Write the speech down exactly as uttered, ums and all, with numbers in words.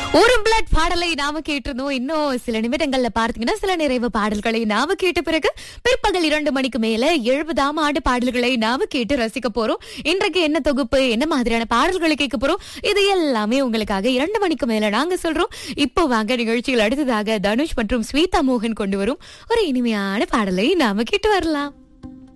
ஒரு பிளட் பாடலை நாம கேட்டிருந்தோம். இன்னும் சில நிமிடங்கள்ல பார்த்தீங்கன்னா சில நிறைவு பாடல்களை நாம கேட்ட பிறகு பிற்பகல் இரண்டு மணிக்கு மேல எழுபதாம் ஆண்டு பாடல்களை நாம கேட்டு ரசிக்க போறோம். இன்றைக்கு என்ன தொகுப்பு, என்ன மாதிரியான பாடல்களை கேட்க போறோம், இது எல்லாமே உங்களுக்காக இரண்டு மணிக்கு மேல நாங்க சொல்றோம். இப்போ வாங்க நிகழ்ச்சியில் அடுத்ததாக தனுஷ் மற்றும் ஸ்வீதா மோகன் கொண்டு வரும் ஒரு இனிமையான பாடலை நாம கேட்டு வரலாம்.